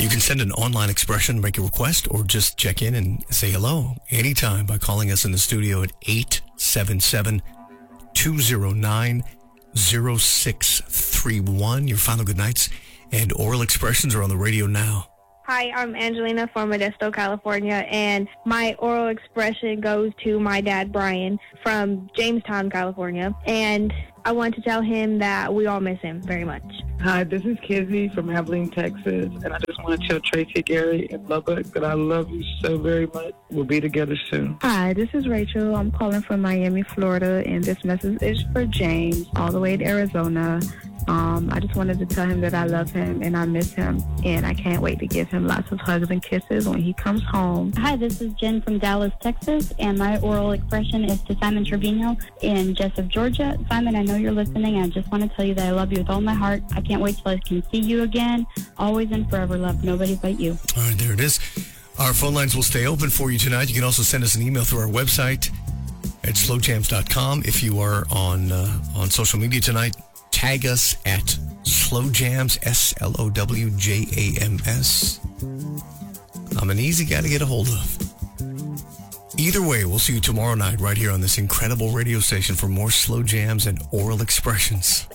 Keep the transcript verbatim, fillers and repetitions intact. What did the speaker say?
can send an online expression, make a request, or just check in and say hello anytime by calling us in the studio at eight seven seven, two zero nine, zero six three one. Your final good nights and oral expressions are on the radio now. Hi, I'm Angelina from Modesto, California, and my oral expression goes to my dad, Brian, from Jamestown, California, and I want to tell him that we all miss him very much. Hi, this is Kizzy from Abilene, Texas, and I just want to tell Tracy, Gary, and Lubbock that I love you so very much. We'll be together soon. Hi, this is Rachel. I'm calling from Miami, Florida, and this message is for James, all the way to Arizona. Um, I just wanted to tell him that I love him and I miss him, and I can't wait to give him lots of hugs and kisses when he comes home. Hi, this is Jen from Dallas, Texas, and my oral expression is to Simon Trevino in Jessup, Georgia. Simon, I know you're listening. I just want to tell you that I love you with all my heart. I can't wait till I can see you again. Always and forever love, nobody but you. All right, there it is. Our phone lines will stay open for you tonight. You can also send us an email through our website at slow jams dot com. If you are on uh, on social media tonight, tag us at slowjams, S L O W J A M S. I'm an easy guy to get a hold of. Either way, we'll see you tomorrow night right here on this incredible radio station for more slow jams and oral expressions.